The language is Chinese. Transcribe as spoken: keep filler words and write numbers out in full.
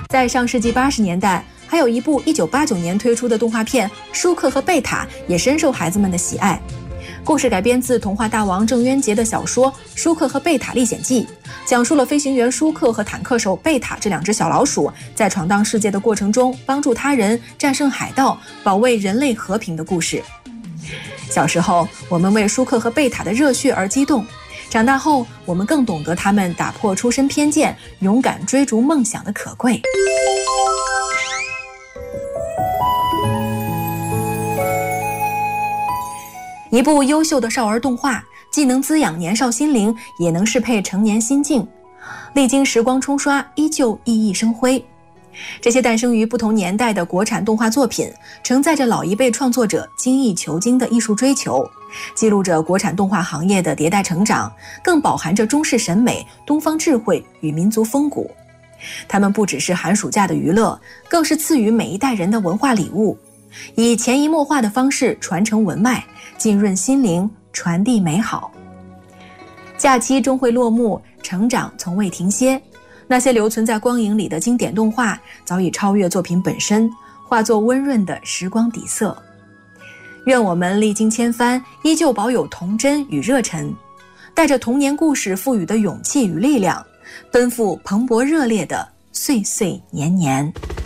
在上世纪八十年代，还有一部一九八九年推出的动画片《舒克和贝塔》也深受孩子们的喜爱。故事改编自童话大王郑渊洁的小说《舒克和贝塔历险记》，讲述了飞行员舒克和坦克手贝塔这两只小老鼠在闯荡世界的过程中，帮助他人、战胜海盗、保卫人类和平的故事。小时候，我们为舒克和贝塔的热血而激动，长大后，我们更懂得他们打破出身偏见、勇敢追逐梦想的可贵。一部优秀的少儿动画，既能滋养年少心灵，也能适配成年心境，历经时光冲刷，依旧熠熠生辉。这些诞生于不同年代的国产动画作品，承载着老一辈创作者精益求精的艺术追求，记录着国产动画行业的迭代成长，更饱含着中式审美、东方智慧与民族风骨。它们不只是寒暑假的娱乐，更是赐予每一代人的文化礼物，以潜移默化的方式传承文脉，浸润心灵，传递美好。假期终会落幕，成长从未停歇。那些留存在光影里的经典动画，早已超越作品本身，化作温润的时光底色。愿我们历经千帆，依旧保有童真与热忱，带着童年故事赋予的勇气与力量，奔赴蓬勃热烈的岁岁年年。